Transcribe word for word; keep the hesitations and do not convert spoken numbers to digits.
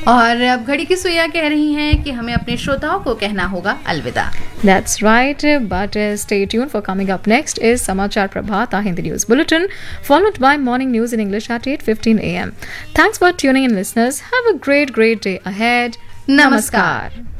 और अब घड़ी की सुइयां कह रही हैं कि हमें अपने श्रोताओं को कहना होगा अलविदा. That's right, but uh, stay tuned for coming up next is Samachar Prabhat, our Hindi news bulletin, followed by morning news in English at eight fifteen a m. Thanks for tuning in, listeners. Have a great, great day ahead. Namaskar.